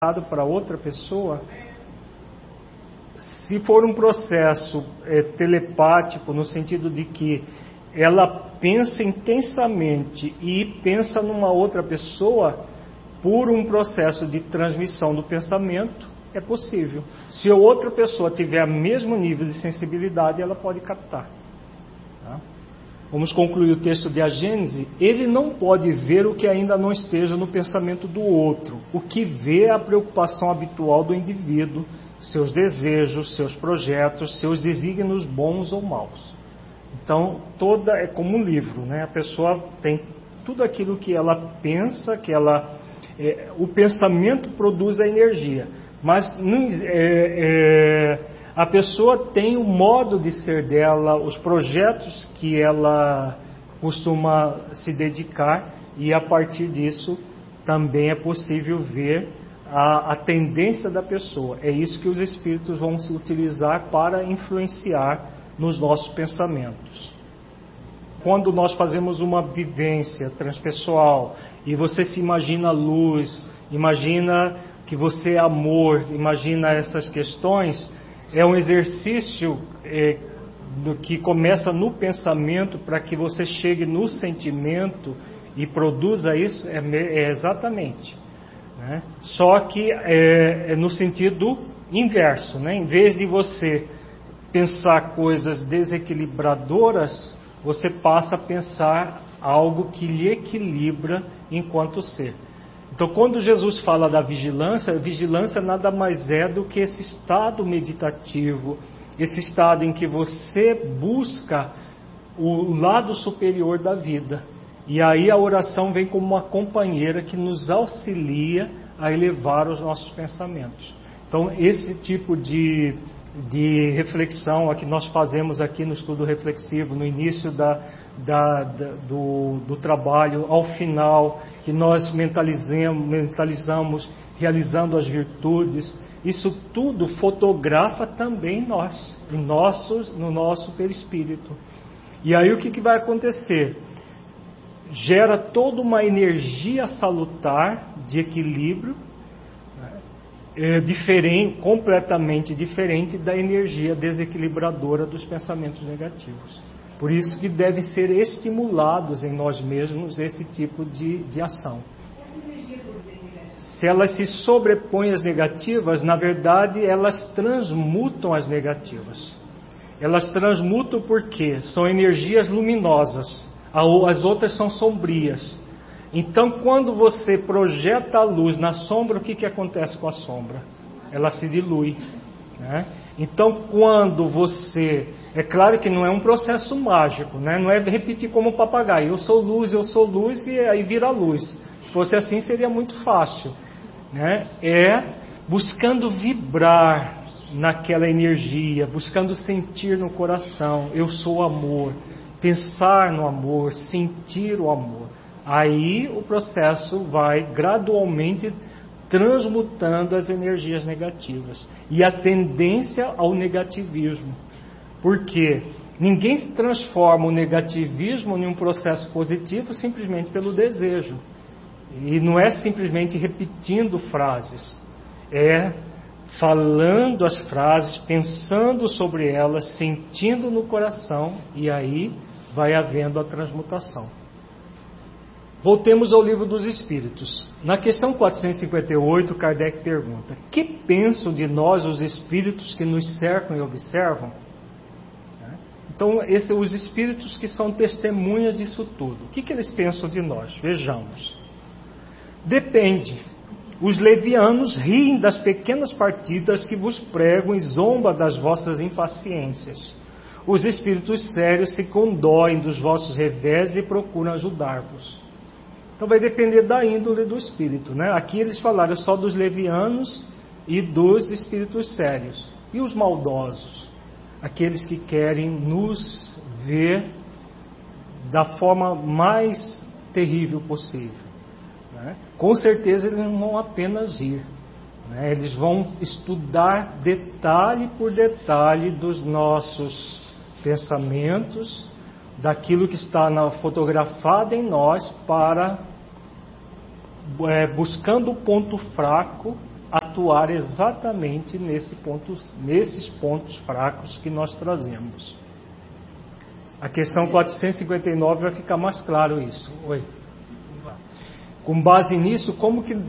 para outra pessoa, se for um processo telepático, no sentido de que ela pensa intensamente e pensa numa outra pessoa, por um processo de transmissão do pensamento, é possível. Se a outra pessoa tiver o mesmo nível de sensibilidade, ela pode captar. Tá? Vamos concluir o texto de A Gênese. Ele não pode ver o que ainda não esteja no pensamento do outro. O que vê é a preocupação habitual do indivíduo, seus desejos, seus projetos, seus desígnios bons ou maus. Então, é como um livro, né? A pessoa tem tudo aquilo que ela pensa, o pensamento produz a energia, mas a pessoa tem o modo de ser dela, os projetos que ela costuma se dedicar, e a partir disso também é possível ver a tendência da pessoa. É isso que os espíritos vão se utilizar para influenciar nos nossos pensamentos. Quando nós fazemos uma vivência transpessoal e você se imagina luz, imagina que você é amor, imagina essas questões, é um exercício que começa no pensamento para que você chegue no sentimento e produza isso, exatamente. Né? Só que é no sentido inverso, né? Em vez de você pensar coisas desequilibradoras, você passa a pensar algo que lhe equilibra enquanto ser. Então, quando Jesus fala da vigilância, a vigilância nada mais é do que esse estado meditativo, esse estado em que você busca o lado superior da vida. E aí a oração vem como uma companheira que nos auxilia a elevar os nossos pensamentos. Então, esse tipo de reflexão que nós fazemos aqui no estudo reflexivo, no início do trabalho, ao final, que nós mentalizamos realizando as virtudes, isso tudo fotografa também nós, no nosso perispírito. E aí o que vai acontecer? Gera toda uma energia salutar de equilíbrio, completamente diferente da energia desequilibradora dos pensamentos negativos. Por isso que devem ser estimulados em nós mesmos esse tipo de ação. Se elas se sobrepõem às negativas, na verdade elas transmutam as negativas. Elas transmutam porque são energias luminosas, as outras são sombrias. Então, quando você projeta a luz na sombra, o que acontece com a sombra? Ela se dilui, né? Então, quando você... É claro que não é um processo mágico, né? Não é repetir como um papagaio. Eu sou luz, e aí vira luz. Se fosse assim, seria muito fácil, né? É buscando vibrar naquela energia, buscando sentir no coração. Eu sou amor. Pensar no amor, sentir o amor. Aí o processo vai gradualmente transmutando as energias negativas e a tendência ao negativismo. Porque ninguém transforma o negativismo em um processo positivo simplesmente pelo desejo. E não é simplesmente repetindo frases. É falando as frases, pensando sobre elas, sentindo no coração, e aí vai havendo a transmutação. Voltemos ao Livro dos Espíritos. Na questão 458, Kardec pergunta: que pensam de nós os espíritos que nos cercam e observam? Então, os espíritos que são testemunhas disso tudo. O que eles pensam de nós? Vejamos. Depende. Os levianos riem das pequenas partidas que vos pregam e zombam das vossas impaciências. Os espíritos sérios se condoem dos vossos revés e procuram ajudar-vos. Então vai depender da índole do espírito, né? Aqui eles falaram só dos levianos e dos espíritos sérios. E os maldosos? Aqueles que querem nos ver da forma mais terrível possível, né? Com certeza eles não vão apenas rir, né? Eles vão estudar detalhe por detalhe dos nossos pensamentos, daquilo que está fotografado em nós, para buscando o ponto fraco atuar exatamente nesses pontos fracos que nós trazemos. A questão 459 vai ficar mais claro isso. Oi. Com base nisso, como que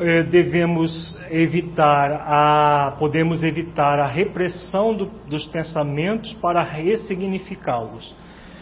podemos evitar a repressão dos pensamentos para ressignificá-los?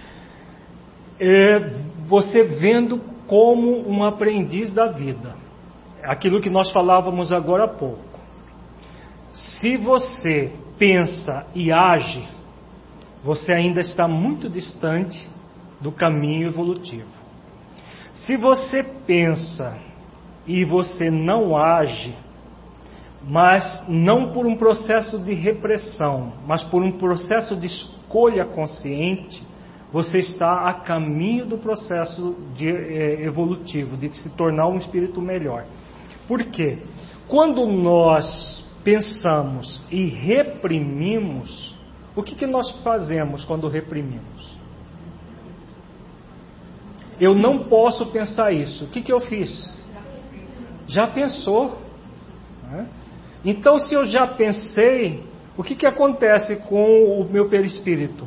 Você vendo como um aprendiz da vida. Aquilo que nós falávamos agora há pouco. Se você pensa e age, você ainda está muito distante do caminho evolutivo. Se você pensa e você não age, mas não por um processo de repressão, mas por um processo de escolha consciente, você está a caminho do processo evolutivo, de se tornar um espírito melhor. Por quê? Quando nós pensamos e reprimimos, o que nós fazemos quando reprimimos? Eu não posso pensar isso. O que eu fiz? Já pensou. Né? Então, se eu já pensei, o que acontece com o meu perispírito?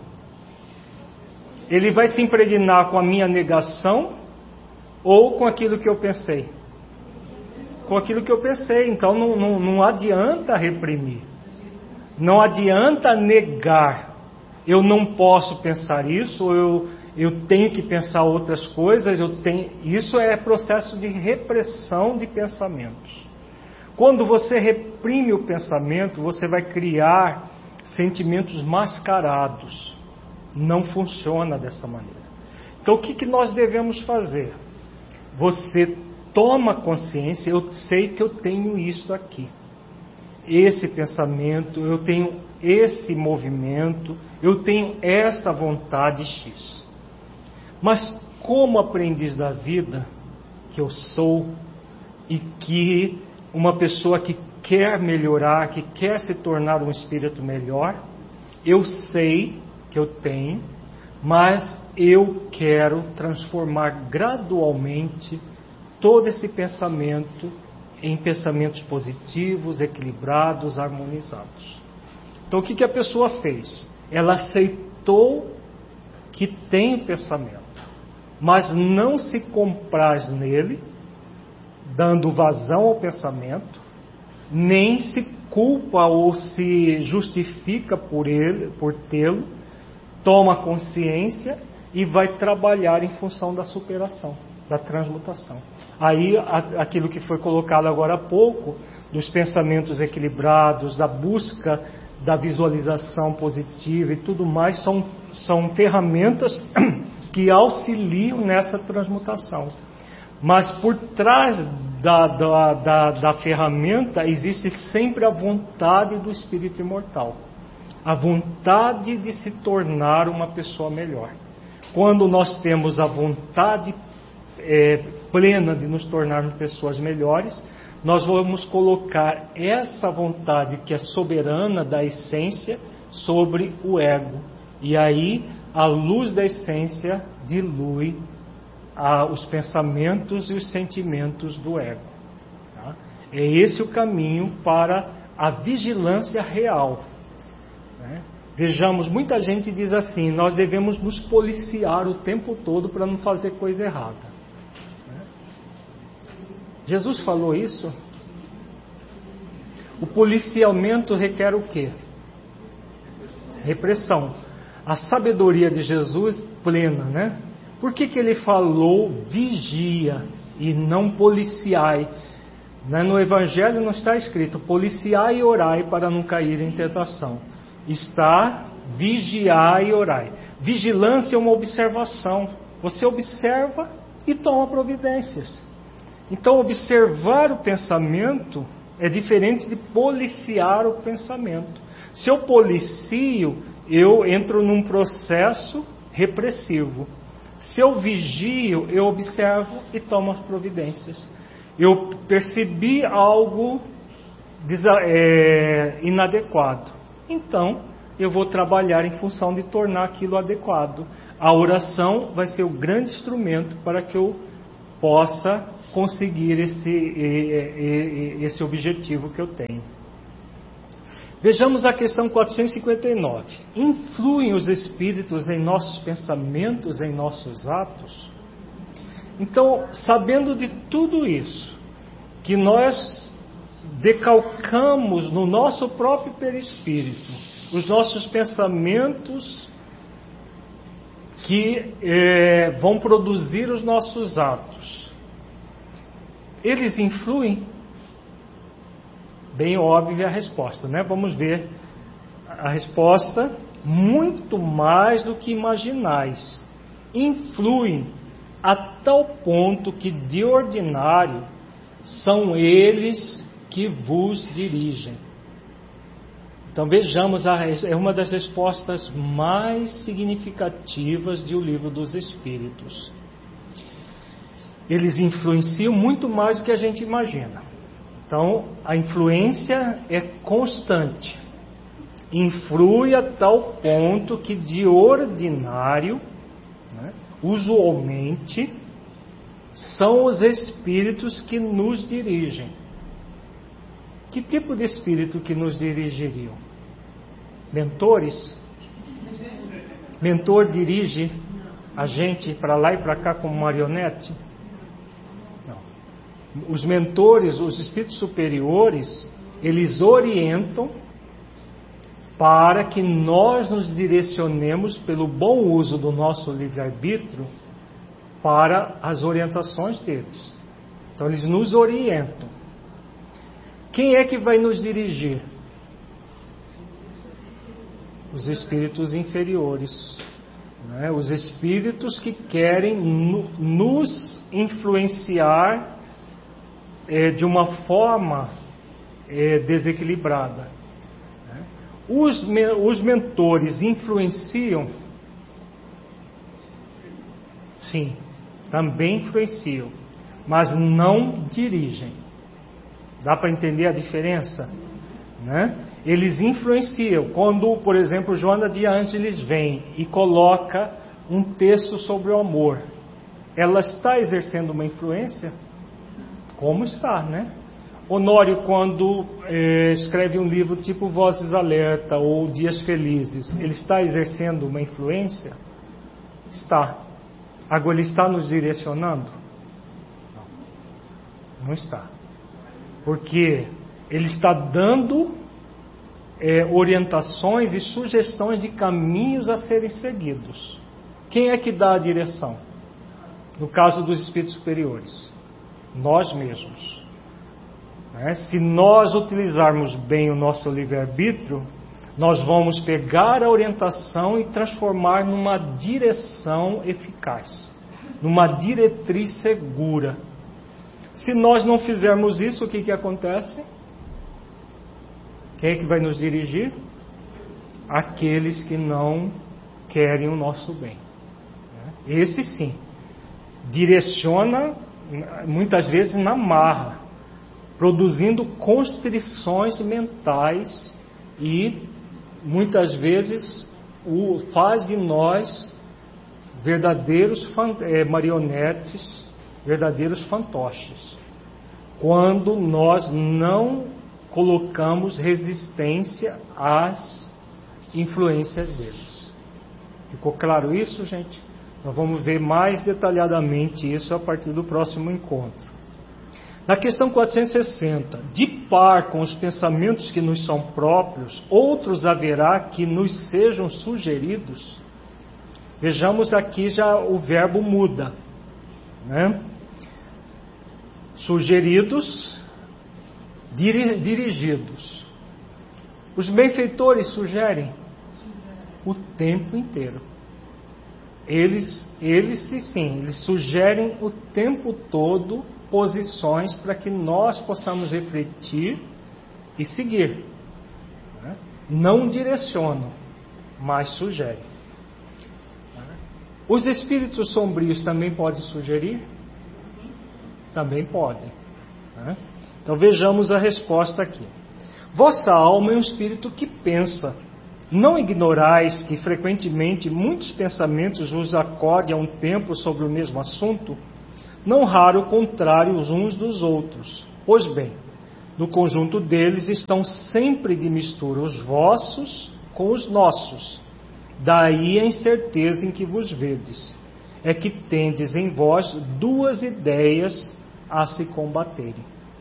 Ele vai se impregnar com a minha negação ou com aquilo que eu pensei? Com aquilo que eu pensei. Então, não adianta reprimir. Não adianta negar. Eu não posso pensar isso, ou eu tenho que pensar outras coisas. Isso é processo de repressão de pensamentos. Quando você reprime o pensamento, você vai criar sentimentos mascarados. Não funciona dessa maneira. Então, o que nós devemos fazer? Você toma consciência, eu sei que eu tenho isso aqui. Esse pensamento, eu tenho esse movimento, eu tenho essa vontade X. Mas como aprendiz da vida que eu sou, e que uma pessoa que quer melhorar, que quer se tornar um espírito melhor, eu sei que eu tenho, mas eu quero transformar gradualmente todo esse pensamento em pensamentos positivos, equilibrados, harmonizados. Então, o que a pessoa fez? Ela aceitou que tem pensamento, mas não se compraz nele, dando vazão ao pensamento, nem se culpa ou se justifica por tê-lo, toma consciência e vai trabalhar em função da superação, da transmutação. Aí, aquilo que foi colocado agora há pouco, dos pensamentos equilibrados, da busca da visualização positiva e tudo mais, são ferramentas que auxiliam nessa transmutação. Mas por trás da ferramenta existe sempre a vontade do espírito imortal, a vontade de se tornar uma pessoa melhor. Quando nós temos a vontade plena de nos tornarmos pessoas melhores, nós vamos colocar essa vontade que é soberana da essência sobre o ego. E aí a luz da essência dilui os pensamentos e os sentimentos do ego. Tá? É esse o caminho para a vigilância real. Né? Vejamos, muita gente diz assim: nós devemos nos policiar o tempo todo para não fazer coisa errada. Jesus falou isso. O policiamento requer o quê? Repressão. A sabedoria de Jesus plena, né? Por que ele falou vigia e não policiai? No Evangelho não está escrito policiai e orai para não cair em tentação. Está vigiai e orai. Vigilância é uma observação. Você observa e toma providências. Então, observar o pensamento é diferente de policiar o pensamento. Se eu policio, eu entro num processo repressivo. Se eu vigio, eu observo e tomo as providências. Eu percebi algo inadequado. Então, eu vou trabalhar em função de tornar aquilo adequado. A oração vai ser o grande instrumento para que eu possa conseguir esse objetivo que eu tenho. Vejamos a questão 459. Influem os espíritos em nossos pensamentos, em nossos atos? Então, sabendo de tudo isso, que nós decalcamos no nosso próprio perispírito os nossos pensamentos que vão produzir os nossos atos, eles influem? Bem óbvia a resposta, né? Vamos ver a resposta. Muito mais do que imaginais. Influem a tal ponto que de ordinário são eles que vos dirigem. Então vejamos, é uma das respostas mais significativas do Livro dos Espíritos. Eles influenciam muito mais do que a gente imagina. Então, a influência é constante. Influi a tal ponto que de ordinário, né, usualmente, são os espíritos que nos dirigem. Que tipo de espírito que nos dirigiriam? Mentores? Mentor dirige a gente para lá e para cá como marionete? Os mentores, os espíritos superiores, eles orientam para que nós nos direcionemos pelo bom uso do nosso livre-arbítrio para as orientações deles. Então eles nos orientam. Quem é que vai nos dirigir? Os espíritos inferiores, né? Os espíritos que querem nos influenciar de uma forma desequilibrada. Os mentores influenciam? Sim, também influenciam, mas não dirigem. Dá para entender a diferença? Né? Eles influenciam. Quando, por exemplo, Joana de Ângeles vem e coloca um texto sobre o amor, ela está exercendo uma influência? Como está, né? Honório, quando escreve um livro tipo Vozes Alerta ou Dias Felizes, ele está exercendo uma influência? Está. Agora, ele está nos direcionando? Não está. Porque ele está dando orientações e sugestões de caminhos a serem seguidos. Quem é que dá a direção? No caso dos espíritos superiores, nós mesmos. Se nós utilizarmos bem o nosso livre-arbítrio, nós vamos pegar a orientação e transformar numa direção eficaz, numa diretriz segura. Se nós não fizermos isso, o que acontece? Quem é que vai nos dirigir? Aqueles que não querem o nosso bem. Esse sim, direciona muitas vezes na marra, produzindo constrições mentais e muitas vezes faz de nós verdadeiros marionetes, verdadeiros fantoches, quando nós não colocamos resistência às influências deles. Ficou claro isso, gente? Nós vamos ver mais detalhadamente isso a partir do próximo encontro. Na questão 460, de par com os pensamentos que nos são próprios, outros haverá que nos sejam sugeridos? Vejamos aqui já o verbo muda, né? Sugeridos, dirigidos. Os benfeitores sugerem o tempo inteiro. Eles sugerem o tempo todo posições para que nós possamos refletir e seguir. Não direcionam, mas sugerem. Os espíritos sombrios também podem sugerir? Também podem. Então vejamos a resposta aqui. Vossa alma é um espírito que pensa. Não ignorais que frequentemente muitos pensamentos vos acodem a um tempo sobre o mesmo assunto? não raro contrários uns dos outros. Pois bem, no conjunto deles estão sempre de mistura os vossos com os nossos. Daí a incerteza em que vos vedes. É que tendes em vós duas ideias a se combaterem.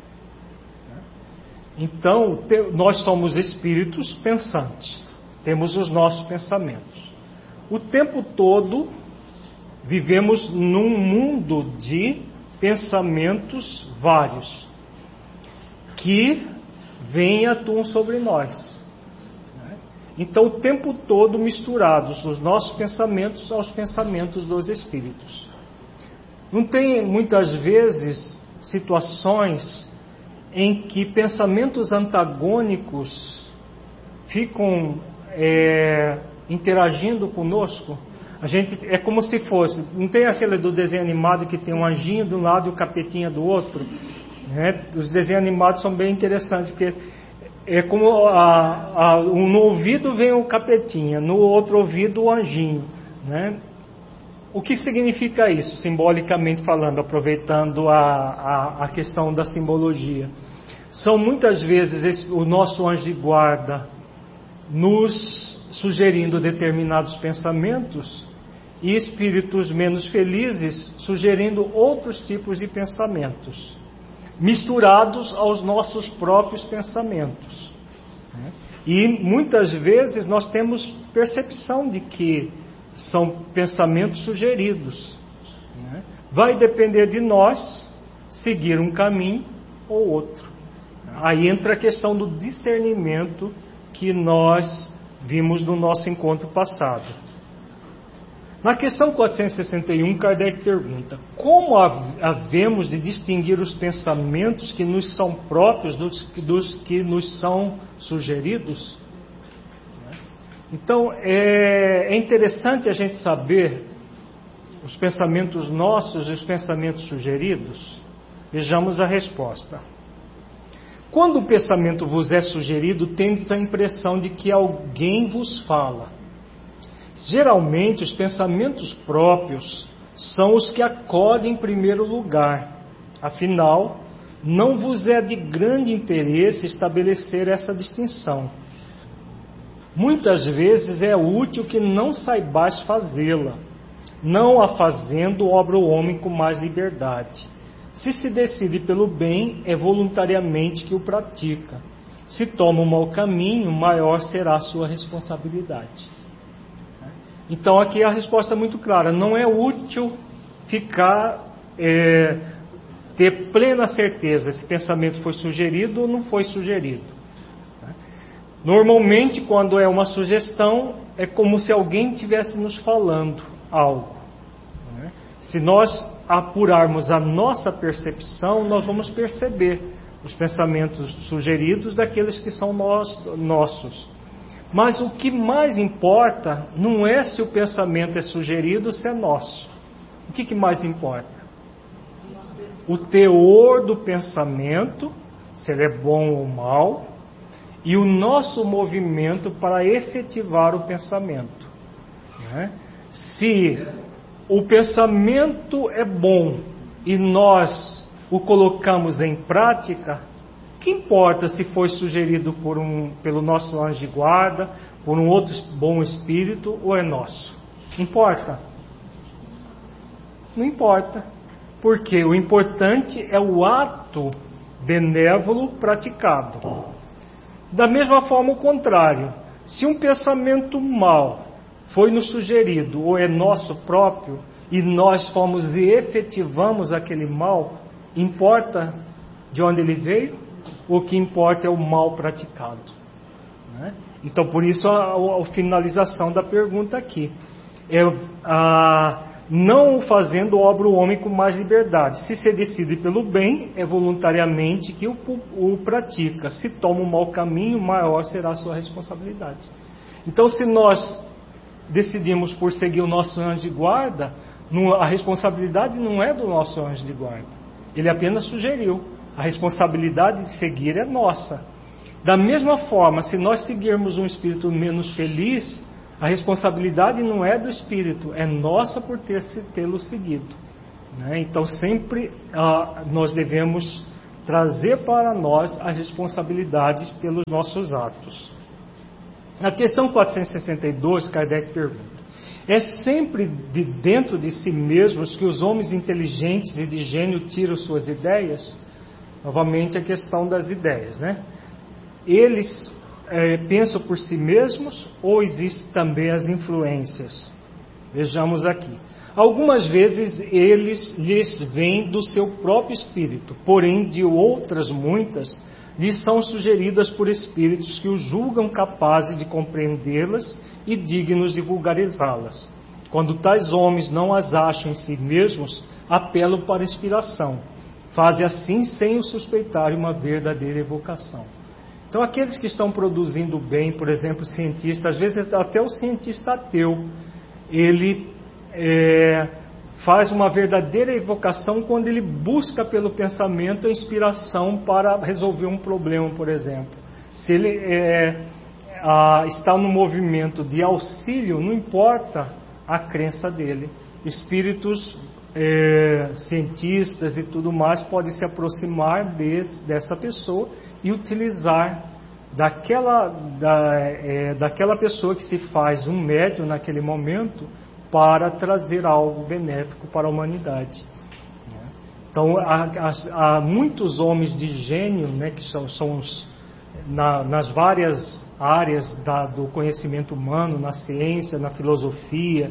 Então, nós somos espíritos pensantes. Temos os nossos pensamentos. O tempo todo vivemos num mundo de pensamentos vários que vêm e atuam sobre nós. Então, o tempo todo misturados os nossos pensamentos aos pensamentos dos espíritos. Não tem, muitas vezes, situações em que pensamentos antagônicos ficam interagindo conosco? A gente, é como se fosse, não tem aquele do desenho animado que tem um anjinho de um lado e o capetinha do outro? Os desenhos animados são bem interessantes, porque é como no ouvido vem o capetinha, no outro ouvido o anjinho, né? O que significa isso, simbolicamente falando, aproveitando a questão da simbologia? São muitas vezes o nosso anjo de guarda nos sugerindo determinados pensamentos e espíritos menos felizes sugerindo outros tipos de pensamentos, misturados aos nossos próprios pensamentos. E muitas vezes nós temos percepção de que são pensamentos sugeridos. Vai depender de nós seguir um caminho ou outro. Aí entra a questão do discernimento que nós vimos no nosso encontro passado. Na questão 461, Kardec pergunta: como havemos de distinguir os pensamentos que nos são próprios dos que nos são sugeridos? Então, é interessante a gente saber os pensamentos nossos e os pensamentos sugeridos. Vejamos a resposta. Quando o pensamento vos é sugerido, tendes a impressão de que alguém vos fala. Geralmente, os pensamentos próprios são os que acodem em primeiro lugar. Afinal, não vos é de grande interesse estabelecer essa distinção. Muitas vezes é útil que não saibais fazê-la. Não a fazendo, obra o homem com mais liberdade. Se se decide pelo bem, é voluntariamente que o pratica. Se toma um mau caminho, maior será a sua responsabilidade. Então aqui a resposta é muito clara. Não é útil ter plena certeza se o pensamento foi sugerido ou não foi sugerido. Normalmente, quando é uma sugestão, é como se alguém estivesse nos falando algo. Se nós apurarmos a nossa percepção, nós vamos perceber os pensamentos sugeridos daqueles que são nossos. Mas o que mais importa não é se o pensamento é sugerido ou se é nosso. O que mais importa? O teor do pensamento, se ele é bom ou mau, e o nosso movimento para efetivar o pensamento. Se o pensamento é bom e nós o colocamos em prática, que importa se foi sugerido pelo nosso anjo de guarda, por um outro bom espírito ou é nosso? Importa? Não importa. Porque o importante é o ato benévolo praticado. Da mesma forma, o contrário. Se um pensamento mau foi nos sugerido ou é nosso próprio e nós fomos e efetivamos aquele mal, importa de onde ele veio? O que importa é o mal praticado. Então, por isso a finalização da pergunta aqui. Não fazendo obra o homem com mais liberdade. Se se decide pelo bem, é voluntariamente que o pratica. Se toma um mau caminho, maior será a sua responsabilidade. Então, se nós decidimos por seguir o nosso anjo de guarda, a responsabilidade não é do nosso anjo de guarda. Ele apenas sugeriu. A responsabilidade de seguir é nossa. Da mesma forma, se nós seguirmos um espírito menos feliz, a responsabilidade não é do espírito, é nossa por tê-lo seguido. né? Então sempre nós devemos trazer para nós as responsabilidades pelos nossos atos. Na questão 462, Kardec pergunta: é sempre de dentro de si mesmos que os homens inteligentes e de gênio tiram suas ideias? Novamente a questão das ideias, né? Eles pensam por si mesmos ou existem também as influências? Vejamos aqui. Algumas vezes lhes vêm do seu próprio espírito, porém de outras muitas lhes são sugeridas por espíritos que os julgam capazes de compreendê-las e dignos de vulgarizá-las. Quando tais homens não as acham em si mesmos, apelam para a inspiração. Fazem assim sem o suspeitarem uma verdadeira evocação. Então aqueles que estão produzindo bem, por exemplo, cientistas, às vezes até o cientista ateu, ele faz uma verdadeira evocação quando ele busca pelo pensamento a inspiração para resolver um problema, por exemplo. Se ele está no movimento de auxílio, não importa a crença dele. Espíritos, cientistas e tudo mais podem se aproximar dessa pessoa e utilizar daquela pessoa que se faz um médium naquele momento para trazer algo benéfico para a humanidade. Então, há muitos homens de gênio, né, que são nas várias áreas do conhecimento humano, na ciência, na filosofia,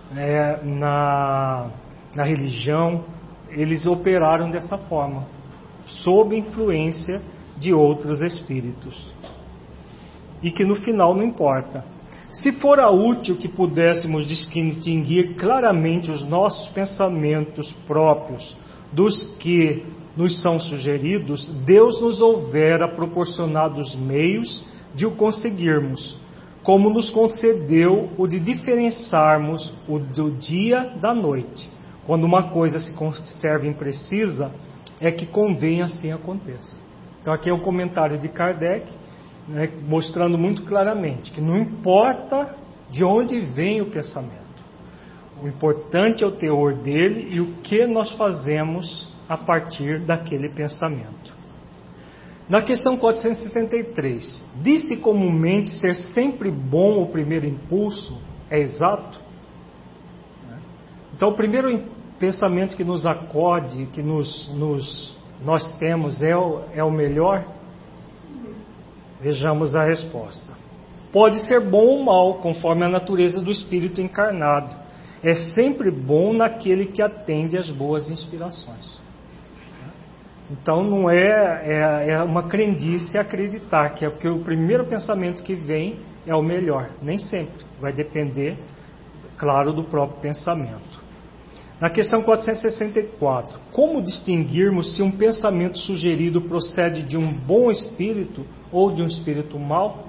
na religião, eles operaram dessa forma, sob influência de outros espíritos. E que no final não importa. Se fora útil que pudéssemos distinguir claramente os nossos pensamentos próprios dos que nos são sugeridos, Deus nos houvera proporcionado os meios de o conseguirmos, como nos concedeu o de diferenciarmos o do dia da noite. Quando uma coisa se conserva imprecisa, é que convém assim aconteça. Então aqui é um comentário de Kardec, né, mostrando muito claramente que não importa de onde vem o pensamento, o importante é o teor dele e o que nós fazemos a partir daquele pensamento. Na questão 463, diz-se comumente ser sempre bom o primeiro impulso, é exato? Então o primeiro pensamento que nos acode, que nós temos é o melhor? Vejamos a resposta. Pode ser bom ou mal, conforme a natureza do espírito encarnado. É sempre bom naquele que atende às boas inspirações. Então não é uma crendice acreditar que é porque o primeiro pensamento que vem é o melhor. Nem sempre. Vai depender, claro, do próprio pensamento. Na questão 464, como distinguirmos se um pensamento sugerido procede de um bom espírito ou de um espírito mau?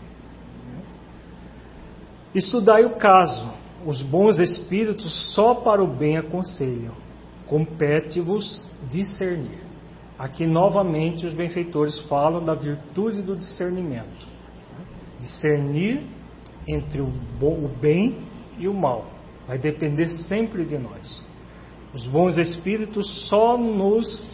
Estudai o caso. Os bons espíritos só para o bem aconselham. Compete-vos discernir. Aqui novamente os benfeitores falam da virtude do discernimento. Discernir entre o bem e o mal. Vai depender sempre de nós. Os bons espíritos só nos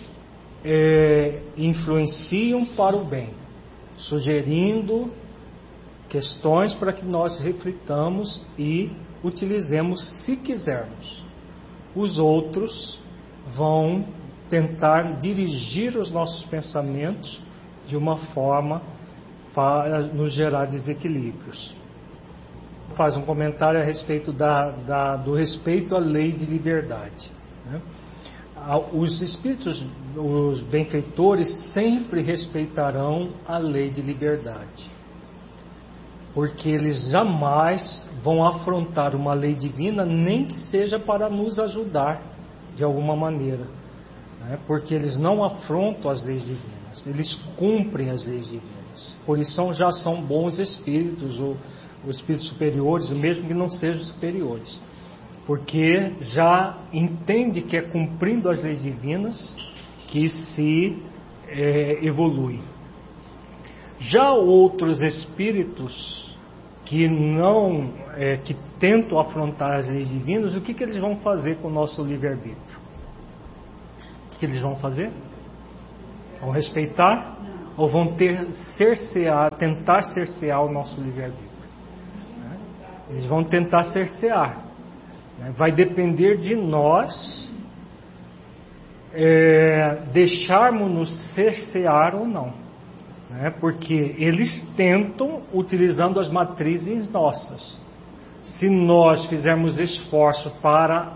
influenciam para o bem, sugerindo questões para que nós reflitamos e utilizemos se quisermos. Os outros vão tentar dirigir os nossos pensamentos de uma forma para nos gerar desequilíbrios. Faz um comentário a respeito do respeito à lei de liberdade. Né? Os espíritos, os benfeitores, sempre respeitarão a lei de liberdade, porque eles jamais vão afrontar uma lei divina, nem que seja para nos ajudar de alguma maneira, né? Porque eles não afrontam as leis divinas, eles cumprem as leis divinas. Por isso já são bons espíritos, os espíritos superiores, mesmo que não sejam superiores, porque já entende que é cumprindo as leis divinas que se evolui. Já outros espíritos que que tentam afrontar as leis divinas, o que eles vão fazer com o nosso livre-arbítrio? que eles vão fazer? Vão respeitar? Ou vão tentar cercear o nosso livre-arbítrio? Eles vão tentar cercear. Vai depender de nós deixarmos-nos cercear ou não. Porque eles tentam utilizando as matrizes nossas. Se nós fizermos esforço para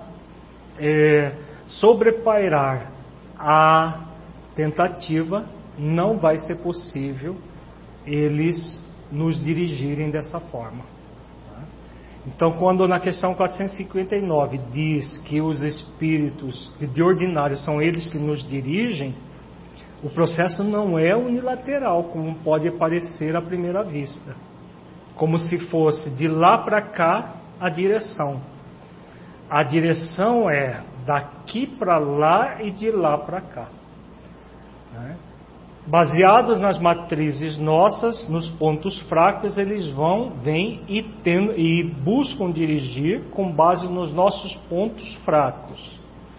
sobrepairar a tentativa, não vai ser possível eles nos dirigirem dessa forma. Então, quando na questão 459 diz que os espíritos de ordinário são eles que nos dirigem, o processo não é unilateral, como pode parecer à primeira vista. Como se fosse de lá para cá a direção. A direção é daqui para lá e de lá para cá. Baseados nas matrizes nossas, nos pontos fracos, eles vêm e buscam dirigir com base nos nossos pontos fracos,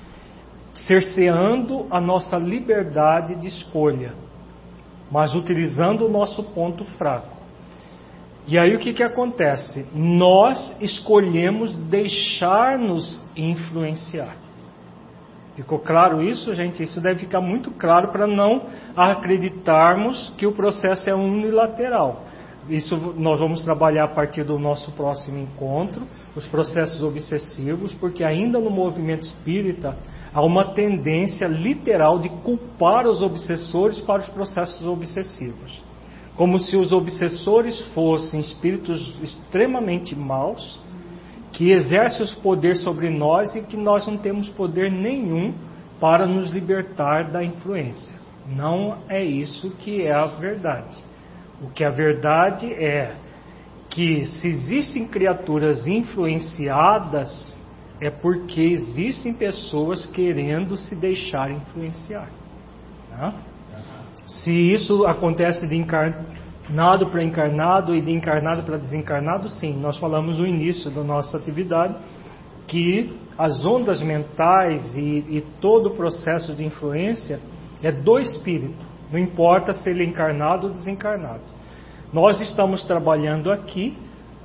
cerceando a nossa liberdade de escolha, mas utilizando o nosso ponto fraco. E aí o que acontece? Nós escolhemos deixar-nos influenciar. Ficou claro isso, gente? Isso deve ficar muito claro para não acreditarmos que o processo é unilateral. Isso nós vamos trabalhar a partir do nosso próximo encontro, os processos obsessivos, porque ainda no movimento espírita há uma tendência literal de culpar os obsessores para os processos obsessivos. Como se os obsessores fossem espíritos extremamente maus, que exercem o poder sobre nós e que nós não temos poder nenhum para nos libertar da influência. Não é isso que é a verdade. O que a verdade é que se existem criaturas influenciadas, é porque existem pessoas querendo se deixar influenciar. Tá? Se isso acontece de encarnado para encarnado e de encarnado para desencarnado, sim. Nós falamos no início da nossa atividade que as ondas mentais e todo o processo de influência é do espírito. Não importa se ele é encarnado ou desencarnado. Nós estamos trabalhando aqui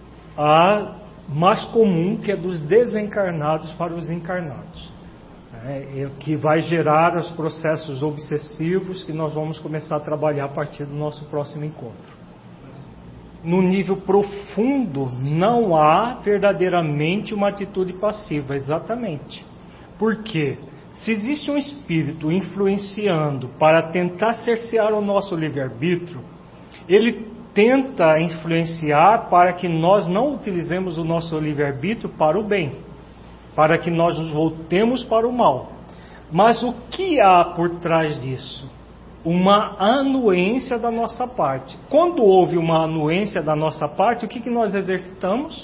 a mais comum, que é dos desencarnados para os encarnados. Que vai gerar os processos obsessivos que nós vamos começar a trabalhar a partir do nosso próximo encontro. No nível profundo, não há verdadeiramente uma atitude passiva, exatamente. Por quê? Se existe um espírito influenciando para tentar cercear o nosso livre-arbítrio, ele tenta influenciar para que nós não utilizemos o nosso livre-arbítrio para o bem, para que nós nos voltemos para o mal. Mas o que há por trás disso? Uma anuência da nossa parte. Quando houve uma anuência da nossa parte, o que nós exercitamos?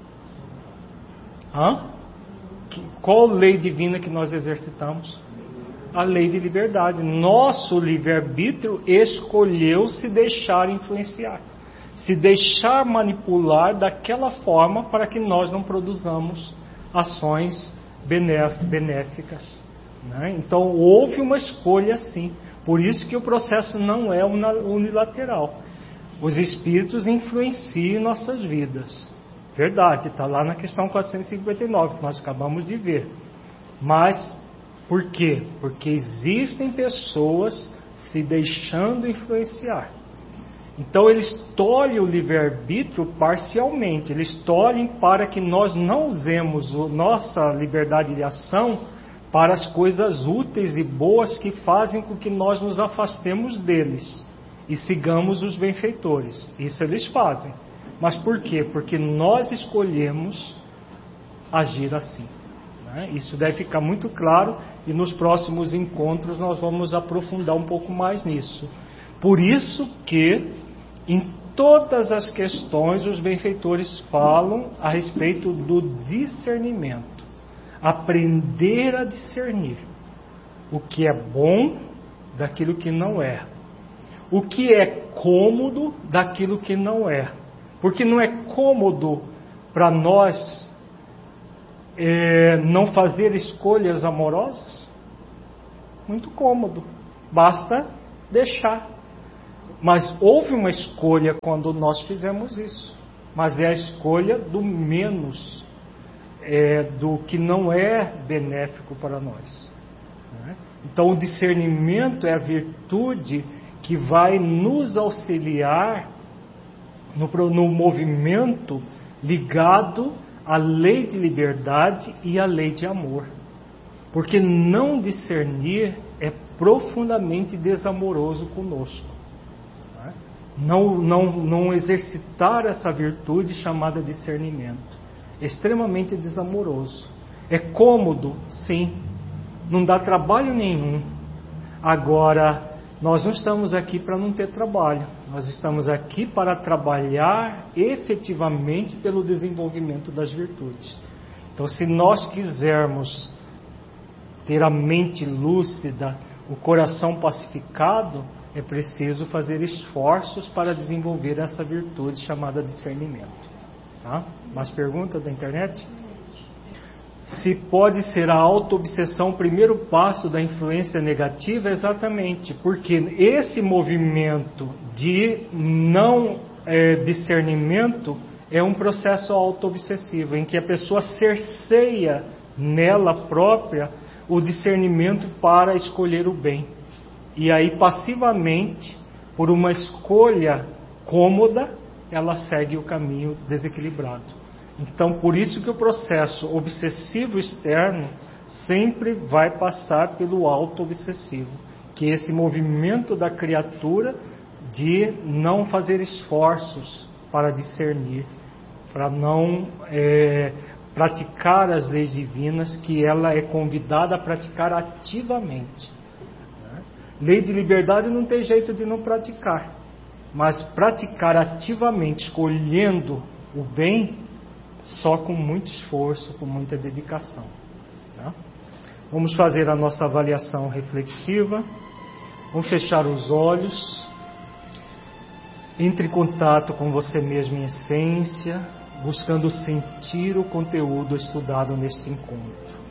Qual lei divina que nós exercitamos? A lei de liberdade. Nosso livre-arbítrio escolheu se deixar influenciar, se deixar manipular daquela forma para que nós não produzamos ações benéficas. Então houve uma escolha sim. Por isso que o processo não é unilateral. Os espíritos influenciam nossas vidas. Verdade, está lá na questão 459, que nós acabamos de ver. Mas, por quê? Porque existem pessoas se deixando influenciar. Então eles tolhem o livre-arbítrio parcialmente. Eles tolhem para que nós não usemos a nossa liberdade de ação para as coisas úteis e boas que fazem com que nós nos afastemos deles e sigamos os benfeitores. Isso eles fazem. Mas por quê? Porque nós escolhemos agir assim. Isso deve ficar muito claro e nos próximos encontros nós vamos aprofundar um pouco mais nisso. Por isso que em todas as questões os benfeitores falam a respeito do discernimento. Aprender a discernir o que é bom daquilo que não é, o que é cômodo daquilo que não é, porque não é cômodo para nós não fazer escolhas amorosas? muito cômodo, basta deixar. Mas houve uma escolha quando nós fizemos isso, mas é a escolha do menos, do que não é benéfico para nós. Então o discernimento é a virtude que vai nos auxiliar no movimento ligado à lei de liberdade e à lei de amor. Porque não discernir é profundamente desamoroso conosco. Não exercitar essa virtude chamada discernimento. É extremamente desamoroso. É cômodo, sim. Não dá trabalho nenhum. Agora, nós não estamos aqui para não ter trabalho. Nós estamos aqui para trabalhar efetivamente pelo desenvolvimento das virtudes. Então, se nós quisermos ter a mente lúcida, o coração pacificado, é preciso fazer esforços para desenvolver essa virtude chamada discernimento. Tá? Mais perguntas da internet? Se pode ser a auto-obsessão o primeiro passo da influência negativa? Exatamente, porque esse movimento de não discernimento é um processo auto-obsessivo, em que a pessoa cerceia nela própria o discernimento para escolher o bem. E aí, passivamente, por uma escolha cômoda, ela segue o caminho desequilibrado. Então, por isso que o processo obsessivo externo sempre vai passar pelo auto-obsessivo, que é esse movimento da criatura de não fazer esforços para discernir, para não praticar as leis divinas que ela é convidada a praticar ativamente. Lei de liberdade não tem jeito de não praticar, mas praticar ativamente, escolhendo o bem, só com muito esforço, com muita dedicação. Tá? Vamos fazer a nossa avaliação reflexiva. Vamos fechar os olhos. Entre em contato com você mesmo em essência, buscando sentir o conteúdo estudado neste encontro.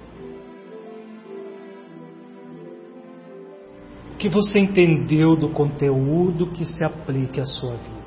O que você entendeu do conteúdo que se aplique à sua vida?